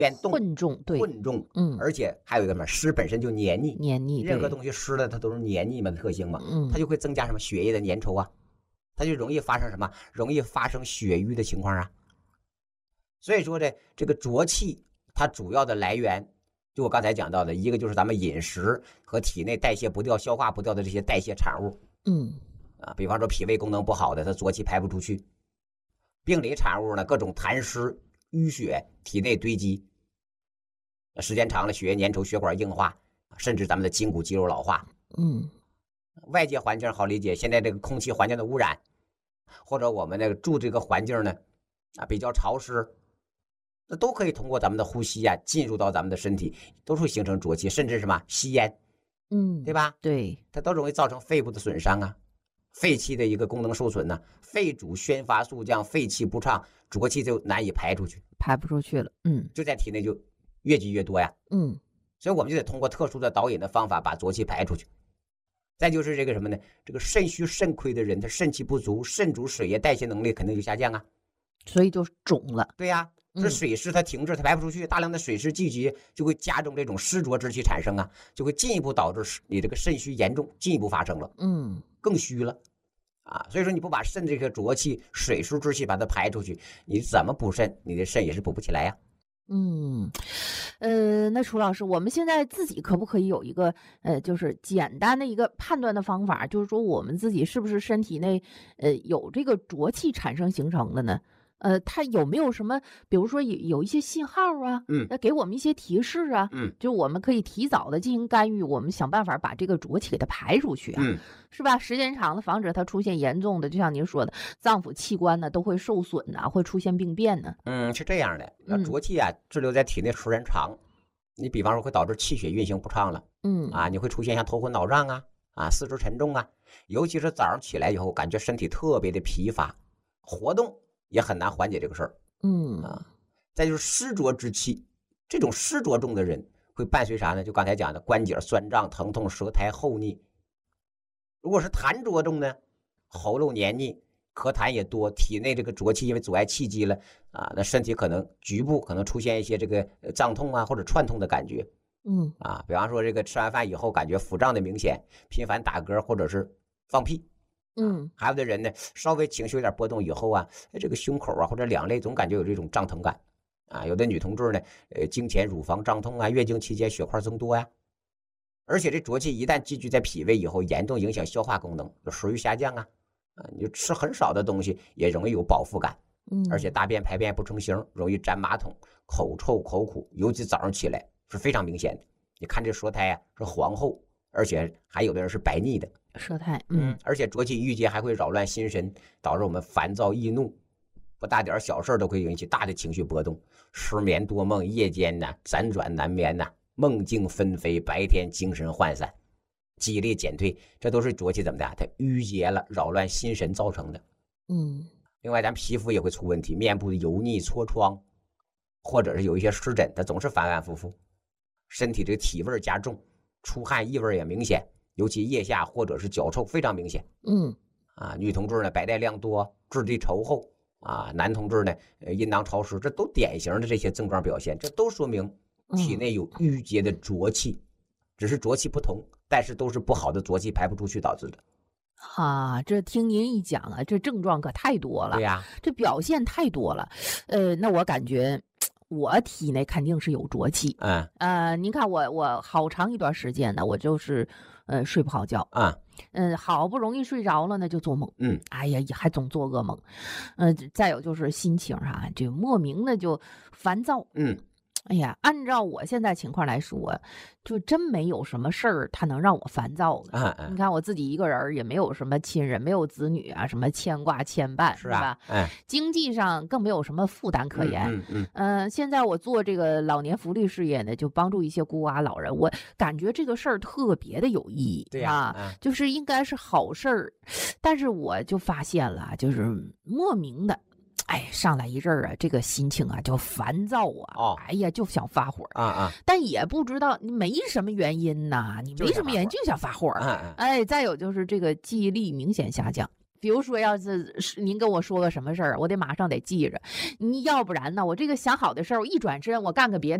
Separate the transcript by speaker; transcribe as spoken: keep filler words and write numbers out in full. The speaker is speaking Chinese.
Speaker 1: 变动
Speaker 2: 混重，对，
Speaker 1: 混重，
Speaker 2: 嗯，
Speaker 1: 而且还有一个什么，湿本身就黏腻，
Speaker 2: 黏腻，
Speaker 1: 任何东西湿了它都是黏腻嘛的特性嘛，
Speaker 2: 嗯，
Speaker 1: 它就会增加什么血液的粘稠啊，它就容易发生什么，容易发生血瘀的情况啊。所以说这这个浊气，它主要的来源，就我刚才讲到的，一个就是咱们饮食和体内代谢不掉、消化不掉的这些代谢产物，
Speaker 2: 嗯，
Speaker 1: 啊，比方说脾胃功能不好的，它浊气排不出去。病理产物呢，各种痰湿、淤血体内堆积，时间长了，血液粘稠、血管硬化，甚至咱们的筋骨肌肉老化。
Speaker 2: 嗯，
Speaker 1: 外界环境好理解，现在这个空气环境的污染，或者我们那个住这个环境呢，啊比较潮湿，那都可以通过咱们的呼吸啊进入到咱们的身体，都会形成浊气，甚至什么吸烟，
Speaker 2: 嗯，
Speaker 1: 对吧？
Speaker 2: 对，
Speaker 1: 它都容易造成肺部的损伤啊，肺气的一个功能受损呢、啊，肺主宣发肃降，肺气不畅，浊气就难以排出去，
Speaker 2: 排不出去了，嗯，
Speaker 1: 就在体内就越积越多呀，
Speaker 2: 嗯，
Speaker 1: 所以我们就得通过特殊的导引的方法把浊气排出去。再就是这个什么呢？这个肾虚肾亏的人，他肾气不足，肾主水液代谢能力肯定就下降啊，
Speaker 2: 所以就肿了。
Speaker 1: 对呀、啊。这水湿它停滞，它排不出去，大量的水湿聚集就会加重这种湿浊之气产生啊，就会进一步导致你这个肾虚严重，进一步发生了，
Speaker 2: 嗯，
Speaker 1: 更虚了啊。所以说你不把肾这个浊气、水湿之气把它排出去，你怎么补肾，你的肾也是补不起来呀、
Speaker 2: 啊。嗯，呃，那楚老师，我们现在自己可不可以有一个呃，就是简单的一个判断的方法，就是说我们自己是不是身体内呃有这个浊气产生形成的呢？呃，它有没有什么，比如说有有一些信号啊，
Speaker 1: 嗯，
Speaker 2: 给我们一些提示啊，
Speaker 1: 嗯，
Speaker 2: 就我们可以提早的进行干预，我们想办法把这个浊气给它排出去啊，
Speaker 1: 嗯，
Speaker 2: 是吧？时间长了，防止它出现严重的，就像您说的，脏腑器官呢都会受损啊，会出现病变呢。
Speaker 1: 嗯，是这样的，那浊气啊、嗯、滞留在体内时间长，你比方说会导致气血运行不畅了，
Speaker 2: 嗯
Speaker 1: 啊，你会出现像头昏脑胀啊，啊，四肢沉重啊，尤其是早上起来以后，感觉身体特别的疲乏，活动也很难缓解这个事儿。
Speaker 2: 嗯
Speaker 1: 啊，再就是湿浊之气，这种湿浊重的人会伴随啥呢？就刚才讲的关节酸胀、疼痛、舌苔厚腻。如果是痰浊重呢，喉咙黏腻，咳痰也多，体内这个浊气因为阻碍气机了啊，那身体可能局部可能出现一些这个胀痛啊或者串痛的感觉。
Speaker 2: 嗯
Speaker 1: 啊，比方说这个吃完饭以后感觉腹胀的明显，频繁打嗝或者是放屁。
Speaker 2: 嗯，
Speaker 1: 还有的人呢，稍微情绪有点波动以后啊，这个胸口啊或者两肋总感觉有这种胀疼感啊。有的女同志呢，呃，经前乳房胀痛啊，月经期间血块增多呀、啊。而且这浊气一旦积聚在脾胃以后，严重影响消化功能，食欲下降啊，啊，你就吃很少的东西也容易有饱腹感，
Speaker 2: 嗯，
Speaker 1: 而且大便排便不成形，容易粘马桶，口臭口苦，尤其早上起来是非常明显的。你看这舌苔啊是黄厚，而且还有的人是白腻的。
Speaker 2: 舌苔，嗯，
Speaker 1: 而且浊气郁结还会扰乱心神，导致我们烦躁易怒，不大点小事都会引起大的情绪波动，失眠多梦，夜间呢辗转难眠呐，梦境纷飞，白天精神涣散，记忆力减退，这都是浊气怎么的？它郁结了，扰乱心神造成的。
Speaker 2: 嗯，
Speaker 1: 另外咱皮肤也会出问题，面部的油腻、痤疮，或者是有一些湿疹，它总是反反复复，身体这个体味加重，出汗异味也明显。尤其腋下或者是脚臭非常明显，
Speaker 2: 嗯，
Speaker 1: 啊，女同志呢白带量多，质地稠厚，啊，男同志呢阴囊潮湿，这都典型的这些症状表现，这都说明体内有郁结的浊气，嗯、只是浊气不同，但是都是不好的浊气排不出去导致的。
Speaker 2: 啊，这听您一讲啊，这症状可太多了，
Speaker 1: 对呀、啊，
Speaker 2: 这表现太多了，呃，那我感觉。我体内肯定是有浊气，
Speaker 1: 嗯，
Speaker 2: 呃，您看我我好长一段时间呢，我就是呃睡不好觉，
Speaker 1: 啊，
Speaker 2: 嗯，好不容易睡着了呢，就做梦，
Speaker 1: 嗯，
Speaker 2: 哎呀，还总做噩梦，嗯、呃，再有就是心情啊，就莫名的就烦躁，
Speaker 1: 嗯。
Speaker 2: 哎呀，按照我现在情况来说，就真没有什么事儿它能让我烦躁的。
Speaker 1: 啊啊、
Speaker 2: 你看我自己一个人，也没有什么亲人，没有子女啊，什么牵挂牵绊，
Speaker 1: 是啊，
Speaker 2: 吧？
Speaker 1: 哎，
Speaker 2: 经济上更没有什么负担可言。
Speaker 1: 嗯嗯，
Speaker 2: 嗯、呃，现在我做这个老年福利事业呢，就帮助一些孤寡老人，我感觉这个事儿特别的有意义，
Speaker 1: 对呀、
Speaker 2: 啊
Speaker 1: 嗯，
Speaker 2: 就是应该是好事儿，但是我就发现了，就是莫名的。哎，上来一阵儿啊，这个心情啊就烦躁啊，
Speaker 1: 哦、
Speaker 2: 哎呀就想发火
Speaker 1: 啊啊，
Speaker 2: 但也不知道你没什么原因呐，你没什么原因就想发火，
Speaker 1: 啊啊，
Speaker 2: 哎，再有就是这个记忆力明显下降， 比如说，要是是您跟我说个什么事儿，我得马上得记着。你要不然呢，我这个想好的事儿，我一转身我干个别的。